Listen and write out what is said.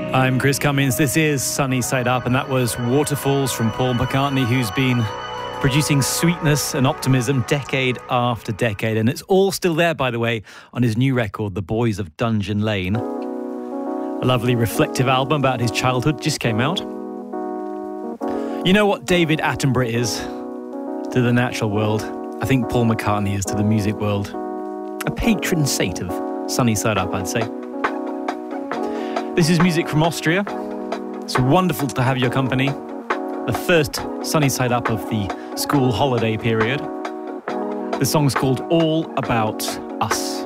I'm Chris Cummins. This is Sunny Side Up, and that was Waterfalls from Paul McCartney, who's been producing sweetness and optimism decade after decade. And it's all still there, by the way, on his new record, The Boys of Dungeon Lane. A lovely reflective album about his childhood just came out. You know what David Attenborough is to the natural world? I think Paul McCartney is to the music world. A patron saint of Sunny Side Up, I'd say. This is music from Austria. It's wonderful to have your company. The first Sunny Side Up of the school holiday period. The song's called All About Us.